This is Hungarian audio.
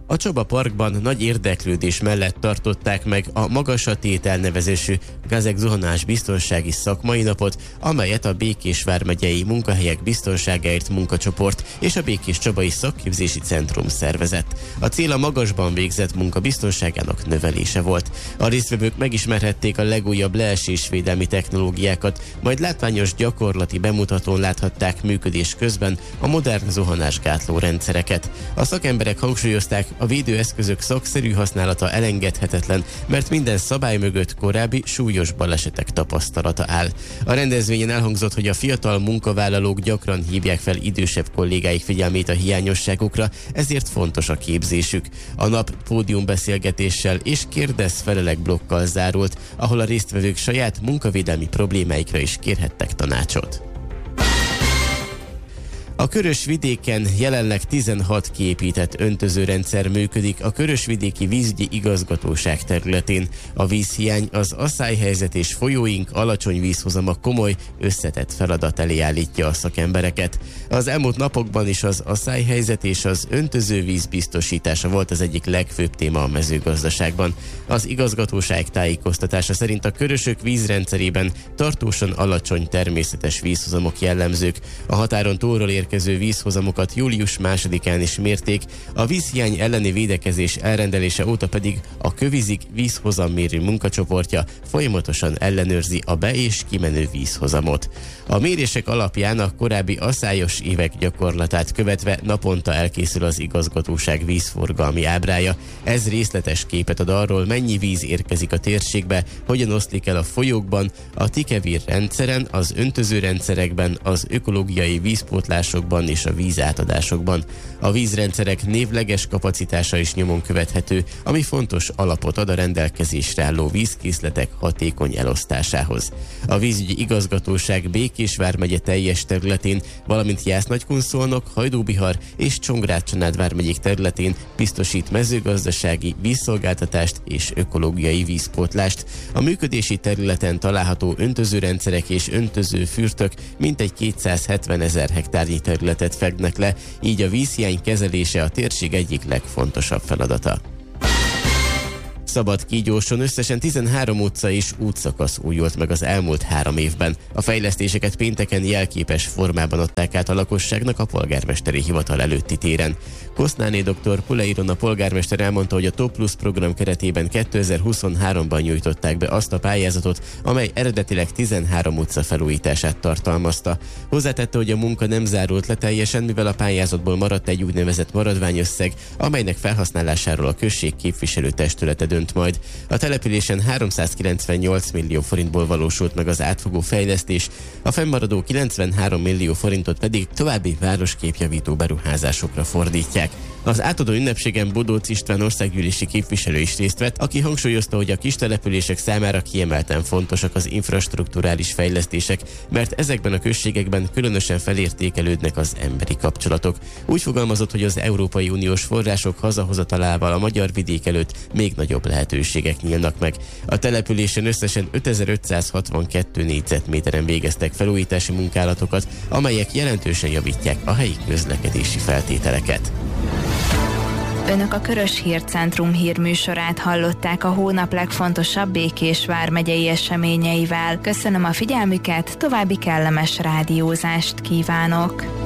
A Csaba Parkban nagy érdeklődés mellett tartották meg a Magas a Tét elnevezésű gazegzuhanás biztonsági szakmai napot, amelyet a Békés vármegyei munkahelyek biztonságáért munkacsoport és a Békés-Csabai Szakképzési Centrum szervezett. A cél a magasban végzett munka biztonságának növelése volt. A résztvevők megismerhették a legújabb leesésvédelmi technológiákat, majd látványos gyakorlati bemutatón láthatták működés közben a modern zuhanásgátló rendszereket. A szakemberek hangsúlyozták, a védőeszközök szakszerű használata elengedhetetlen, mert minden szabály mögött korábbi súlyos balesetek tapasztalata áll. A rendezvényen elhangzott, hogy a fiatal munkavállalók gyakran hívják fel idősebb kollégáik figyelmét a hiányosságokra, ezért fontos a képzésük. A nap pódiumbeszélgetéssel és kérdez-felelek blokkal zárult, ahol a résztvevők saját munkavédelmi problémáikra is kérhettek tanácsot. A Körös-vidéken jelenleg 16 kiépített öntözőrendszer működik a Körösvidéki Vízügyi Igazgatóság területén. A vízhiány, az asszályhelyzet és folyóink alacsony vízhozama komoly, összetett feladat elé állítja a szakembereket. Az elmúlt napokban is az asszályhelyzet és az öntözővíz biztosítása volt az egyik legfőbb téma a mezőgazdaságban. Az igazgatóság tájékoztatása szerint a körösök vízrendszerében tartósan alacsony természetes vízhozamok jellemzők. A határon túlról érkező vízhozamokat július 2-án is mérték, a vízhiány elleni védekezés elrendelése óta pedig a Kövizik vízhozammérő munkacsoportja folyamatosan ellenőrzi a be- és kimenő vízhozamot. A mérések alapján a korábbi asszályos évek gyakorlatát követve naponta elkészül az igazgatóság vízforgalmi ábrája. Ez részletes képet ad arról, mennyi víz érkezik a térségbe, hogyan oszlik el a folyókban, a Tikevir rendszeren, az öntözőrendszerekben, az ökológiai vízpótlásokban és a vízátadásokban. A vízrendszerek névleges kapacitása is nyomon követhető, ami fontos alapot ad a rendelkezésre álló vízkészletek hatékony elosztásához. A vízügyi igazgatóság Békés vármegye teljes területén, valamint Jász-Nagykun-Szolnok, Hajdú-Bihar és Csongrád-Csanád vármegyék területén biztosít mezőgazdasági vízszolgáltatást és ökológiai vízpótlást. A működési területen található öntözőrendszerek és öntözőfürtök mintegy 270 000 hektárnyi területet fednek le, így a vízhiány kezelése a térség egyik legfontosabb feladata. Szabadkígyóson összesen 13 utca és útszakasz újult meg az elmúlt 3 évben. A fejlesztéseket pénteken jelképes formában adták át a lakosságnak a polgármesteri hivatal előtti téren. Kosznáné dr. Pulei Ilona polgármester elmondta, hogy a Top Plus program keretében 2023-ban nyújtották be azt a pályázatot, amely eredetileg 13 utca felújítását tartalmazta. Hozzátette, hogy a munka nem zárult le teljesen, mivel a pályázatból maradt egy úgynevezett maradványösszeg, amelynek felhasználásáról a község képviselőtestülete dönt majd. A településen 398 millió forintból valósult meg az átfogó fejlesztés, a fennmaradó 93 millió forintot pedig további városképjavító beruházásokra fordítják. Az átadó ünnepségen Bodóc István országgyűlési képviselő is részt vett, aki hangsúlyozta, hogy a kis települések számára kiemelten fontosak az infrastrukturális fejlesztések, mert ezekben a községekben különösen felértékelődnek az emberi kapcsolatok. Úgy fogalmazott, hogy az Európai Uniós források hazahozatalával a magyar vidék előtt még nagyobb lehetőségek nyílnak meg. A településen összesen 5562 négyzetméteren végeztek felújítási munkálatokat, amelyek jelentősen javítják a helyi közlekedési feltételeket. Önök a Körös Hírcentrum hírműsorát hallották a hónap legfontosabb Békés vármegyei eseményeivel. Köszönöm a figyelmüket, további kellemes rádiózást kívánok!